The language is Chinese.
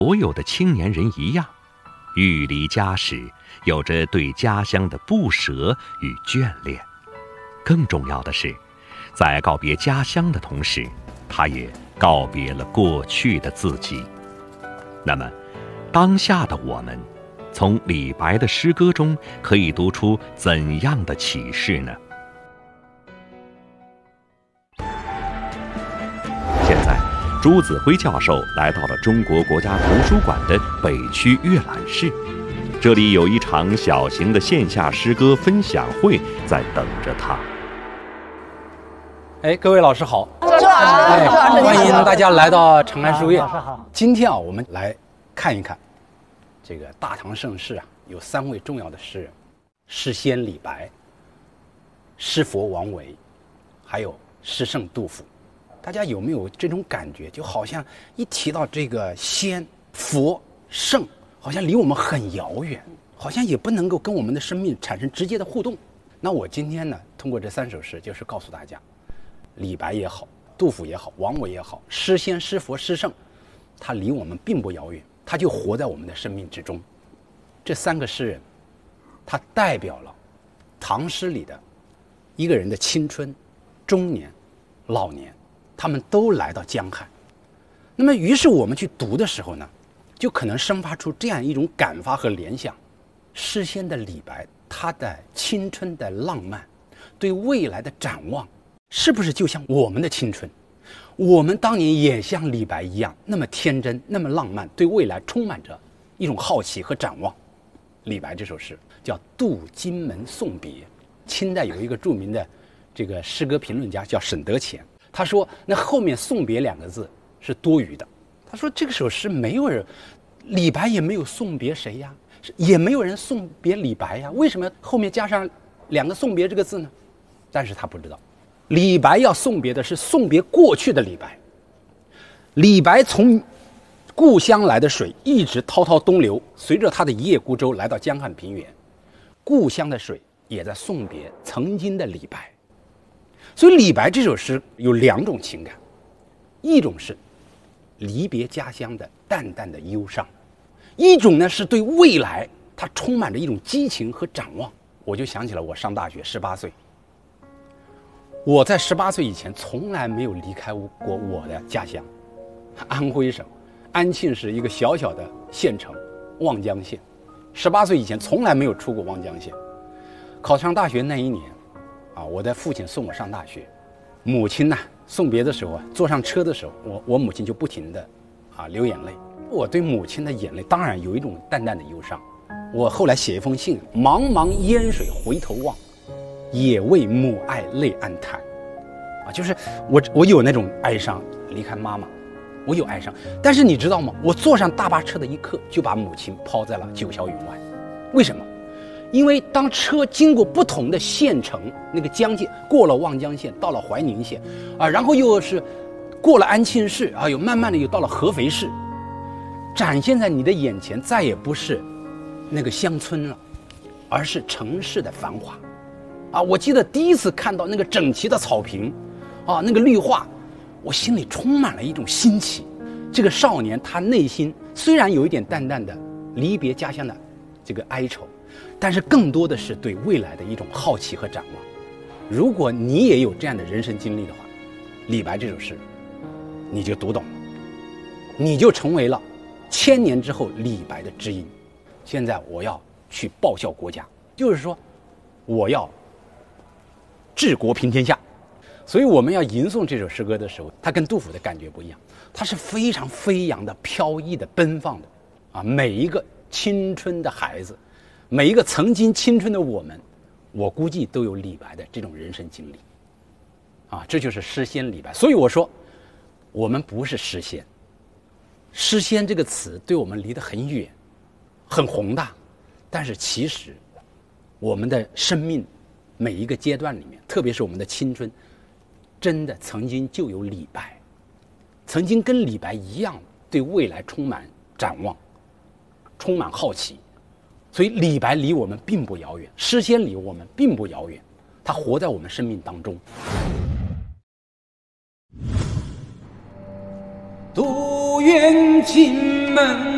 所有的青年人一样，寓离家时有着对家乡的不舍与眷恋。更重要的是，在告别家乡的同时，他也告别了过去的自己。那么，当下的我们，从李白的诗歌中可以读出怎样的启示呢？现在，朱子辉教授来到了中国国家图书馆的北区阅览室，这里有一场小型的线下诗歌分享会在等着他。 各位老师好， 周老师， 欢迎大家来到长安书院。 老师好。 今天我们来看一看这个大唐盛世有3位重要的诗人：诗仙李白、诗佛王维，还有诗圣杜甫。大家有没有这种感觉？就好像一提到这个仙、佛、圣，好像离我们很遥远，好像也不能够跟我们的生命产生直接的互动。那我今天呢，通过这3首诗，就是告诉大家，李白也好，杜甫也好，王维也好，诗仙、诗佛、诗圣，他离我们并不遥远，他就活在我们的生命之中。这3个诗人，他代表了唐诗里的一个人的青春、中年、老年，他们都来到江汉。那么于是我们去读的时候呢，就可能生发出这样一种感发和联想：诗仙的李白，他的青春的浪漫，对未来的展望，是不是就像我们的青春？我们当年也像李白一样，那么天真，那么浪漫，对未来充满着一种好奇和展望。李白这首诗叫《渡荆门送别》，清代有一个著名的这个诗歌评论家叫沈德潜，他说那后面送别2个字是多余的。他说这首诗没有人，李白也没有送别谁呀，也没有人送别李白呀，为什么后面加上2个送别这个字呢？但是他不知道，李白要送别的是送别过去的李白。李白从故乡来的水一直滔滔东流，随着他的一叶孤舟来到江汉平原，故乡的水也在送别曾经的李白。所以李白这首诗有2种情感，一种是离别家乡的淡淡的忧伤，一种呢是对未来他充满着一种激情和展望。我就想起了我上大学18岁，我在18岁以前从来没有离开过我的家乡，安徽省安庆市一个小小的县城望江县。18岁以前从来没有出过望江县。考上大学那一年我的父亲送我上大学，母亲送别的时候坐上车的时候，我母亲就不停的流眼泪。我对母亲的眼泪当然有一种淡淡的忧伤。我后来写一封信：茫茫烟水回头望，也为母爱泪暗弹。就是我有那种哀伤，离开妈妈，我有哀伤。但是你知道吗？我坐上大巴车的一刻，就把母亲抛在了九霄云外。为什么？因为当车经过不同的县城，那个疆界，过了望江县，到了怀宁县，然后又是过了安庆市，又慢慢的又到了合肥市，展现在你的眼前，再也不是那个乡村了，而是城市的繁华。我记得第一次看到那个整齐的草坪，那个绿化，我心里充满了一种新奇。这个少年他内心虽然有一点淡淡的离别家乡的这个哀愁，但是更多的是对未来的一种好奇和展望。如果你也有这样的人生经历的话，李白这首诗你就读懂了，你就成为了1000年之后李白的知音。现在我要去报效国家，就是说我要治国平天下。所以我们要吟诵这首诗歌的时候，它跟杜甫的感觉不一样，它是非常飞扬的、飘逸的、奔放的每一个青春的孩子，每一个曾经青春的我估计都有李白的这种人生经历这就是诗仙李白。所以我说我们不是诗仙，诗仙这个词对我们离得很远，很宏大，但是其实我们的生命每一个阶段里面，特别是我们的青春，真的曾经就有李白，曾经跟李白一样对未来充满展望，充满好奇。所以李白离我们并不遥远，诗仙离我们并不遥远，他活在我们生命当中。 独愿荆门